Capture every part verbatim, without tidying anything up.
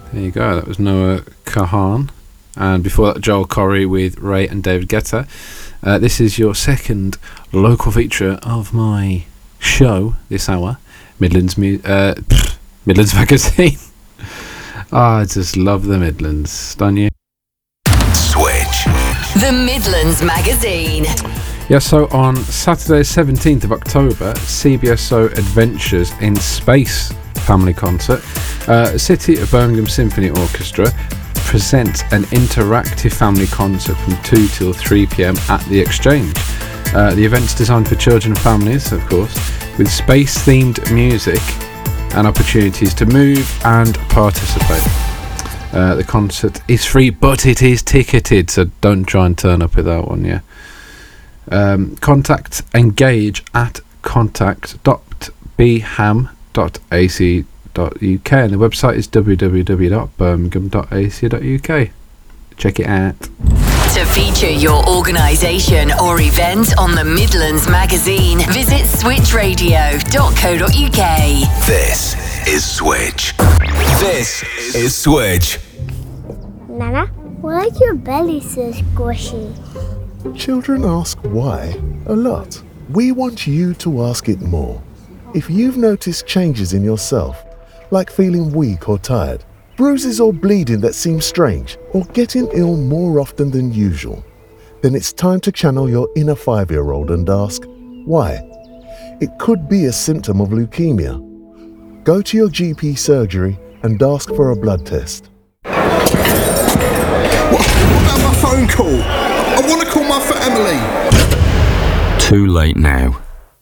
There you go. That was Noah Kahan. And before that, Joel Corey with Ray and David Guetta. Uh, this is your second local feature of my show this hour, Midlands mu- uh, pff, Midlands Magazine. Ah, I just love the Midlands, don't you? Switch. The Midlands Magazine. Yeah, so on Saturday, seventeenth of October, C B S O Adventures in Space family concert. Uh, City of Birmingham Symphony Orchestra presents an interactive family concert from two till three p.m. at the Exchange. Uh, the event's designed for children and families, of course, with space-themed music and opportunities to move and participate. Uh, the concert is free, but it is ticketed, so don't try and turn up with that one, yeah. Um, contact engage at contact dot b ham dot a c dot u k and the website is w w w dot birmingham dot a c dot u k. Check it out. To feature your organisation or event on the Midlands Magazine, visit switch radio dot co dot u k. This is Switch. This is Switch. Nana, why is your belly so squishy? Children ask why a lot. We want you to ask it more. If you've noticed changes in yourself, like feeling weak or tired, bruises or bleeding that seem strange, or getting ill more often than usual, then it's time to channel your inner five-year-old and ask, why? It could be a symptom of leukemia. Go to your G P surgery and ask for a blood test. What, what about my phone call? I want to call my family. Too late now.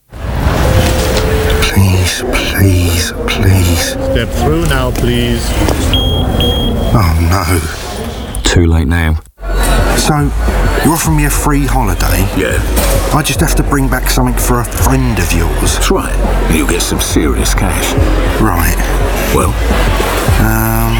Please, please, please. Step through now, please. Oh no. Too late now. So, you're offering me a free holiday? Yeah. I just have to bring back something for a friend of yours. That's right. You'll get some serious cash. Right. Well, Um...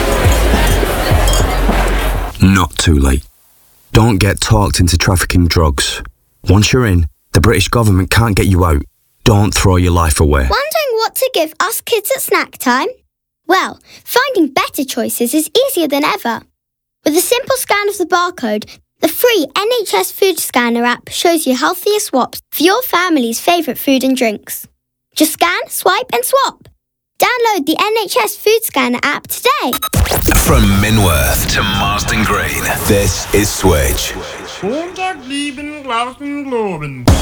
Not too late. Don't get talked into trafficking drugs. Once you're in, the British government can't get you out. Don't throw your life away. Wondering what to give us kids at snack time? Well, finding better choices is easier than ever. With a simple scan of the barcode, the free N H S Food Scanner app shows you healthier swaps for your family's favourite food and drinks. Just scan, swipe and swap. Download the N H S Food Scanner app today. from Minworth to Marston Green, this is Switch.